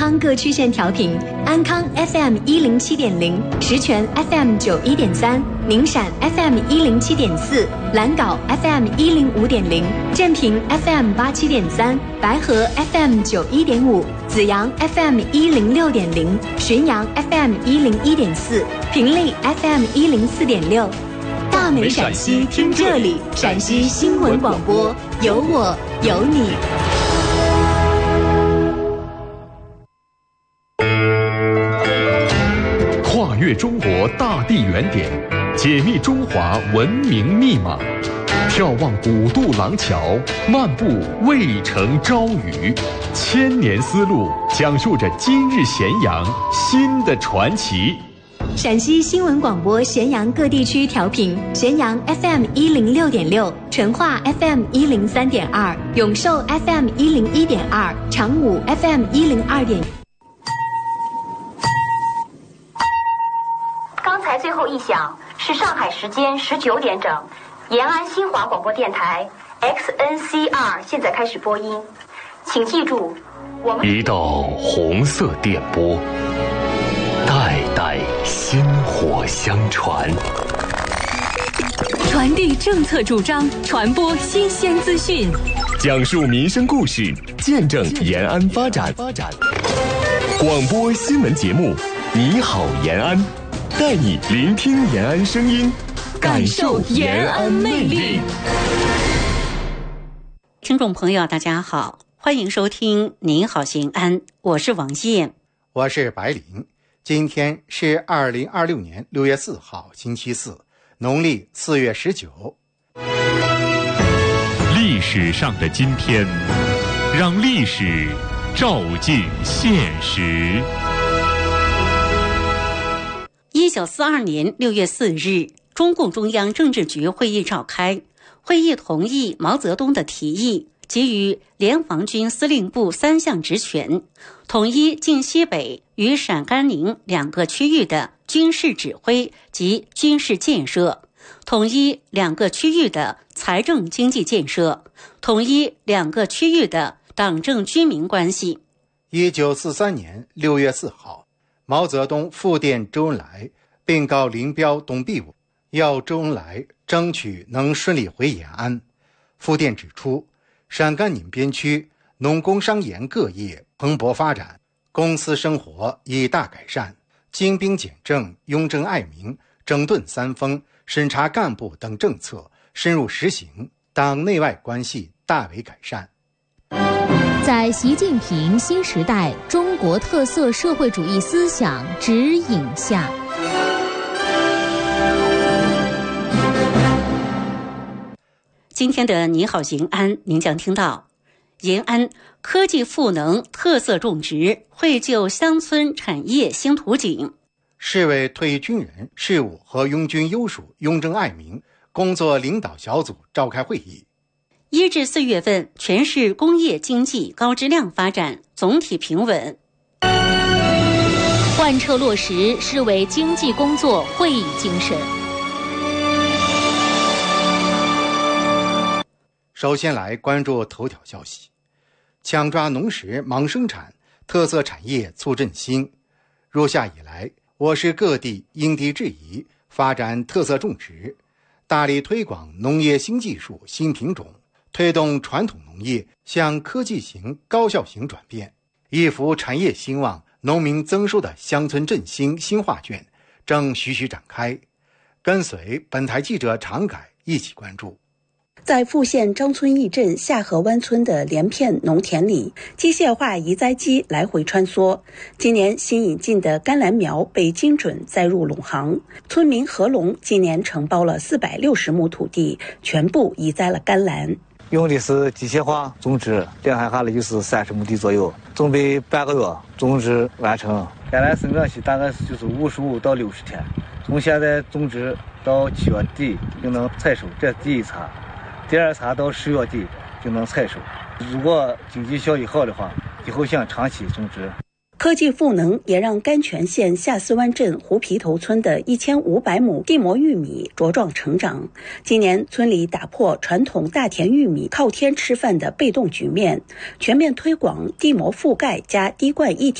康各区县调频：安康 FM 107.0，石泉 FM 91.3，宁陕 FM 107.4，兰镐 FM 105.0，镇平 FM 87.3，白河 FM 91.5，紫阳 FM 106.0，浔阳 FM 101.4，平利 FM 104.6。大美陕西听这里，陕西新闻广播，有我有你。 跨越中国大地原点，解密中华文明密码，眺望古渡廊桥，漫步渭城朝雨，千年丝路讲述着今日咸阳新的传奇。 陕西新闻广播咸阳各地区调频：咸阳 FM 106.6，淳化 FM 103.2，永寿 FM 101.2，长武 FM 102.1。 刚才最后一响是上海时间19点整，延安新华广播电台 XNCR 现在开始播音，请记住，我们一道红色电波，代代薪火相传， 传递政策主张，传播新鲜资讯， 讲述民生故事，见证延安发展。广播新闻节目，你好延安，带你聆听延安声音，感受延安魅力。 听众朋友大家好，欢迎收听您好延安，我是王燕， 我是白灵。今天是2026年6月4号星期四，农历4月19。 历史上的今天，让历史照进现实。 1942年6月4日，中共中央政治局会议召开，会议同意毛泽东的提议，给予联防军司令部3项职权，统一晋西北与陕甘宁2个区域的军事指挥及军事建设，统一2个区域的财政经济建设，统一2个区域的党政军民关系。 1943年6月4号，毛泽东复电周恩来，并告林彪、董必武，要周恩来争取能顺利回延安。复电指出，陕甘宁边区农工商研各业蓬勃发展，公私生活已大改善，精兵简政、拥政爱民、整顿三风、审查干部等政策深入实行，党内外关系大为改善。 在习近平新时代中国特色社会主义思想指引下， 今天的你好延安，您将听到延安科技赋能特色种植，绘就乡村产业新图景。 市委退役军人事务和拥军优属拥政爱民工作领导小组召开会议。 1至4月份，全市工业经济高质量发展总体平稳。 贯彻落实市委经济工作会议精神。 首先来关注头条消息：抢抓农时忙生产，特色产业促振兴。入夏以来，我市各地因地制宜发展特色种植，大力推广农业新技术、新品种，推动传统农业向科技型、高效型转变，一幅产业兴旺、农民增收的乡村振兴新画卷正徐徐展开。跟随本台记者常改一起关注。 在富县张村驿镇下河湾村的连片农田里，机械化移栽机来回穿梭。今年新引进的甘蓝苗被精准栽入垄行，村民何龙今年承包了460亩土地，全部移栽了甘蓝。 用的是机械化种植，2海哈的就是30亩地左右，准备半个月种植完成。甘蓝生长期大概就是55到60天，从现在种植到7月底就能采收，这是第一茬。第二茬到10月底就能采收。如果经济效益好的话，以后想长期种植。 科技赋能也让甘泉县下四湾镇胡皮头村的1500亩地膜玉米茁壮成长。今年村里打破传统大田玉米靠天吃饭的被动局面，全面推广地膜覆盖加滴灌一体